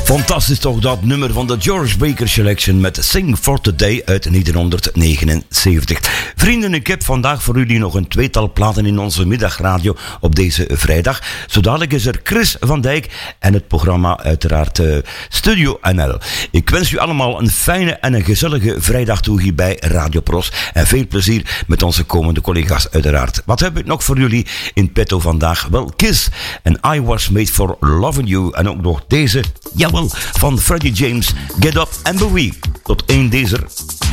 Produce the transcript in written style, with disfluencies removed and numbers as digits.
Fantastisch toch, dat nummer van de George Baker Selection met Sing for Today uit 1979. Vrienden, ik heb vandaag voor jullie nog een tweetal platen in onze middagradio op deze vrijdag. Zo dadelijk is er Chris van Dijk en het programma uiteraard Studio NL. Ik wens u allemaal een fijne en een gezellige vrijdag toe hier bij Radio Pros. En veel plezier met onze komende collega's uiteraard. Wat heb ik nog voor jullie in petto vandaag? Wel, Kiss en I Was Made for Loving You. En ook nog deze, jawel, van Freddie James, Get Up and Believe. Tot één deze.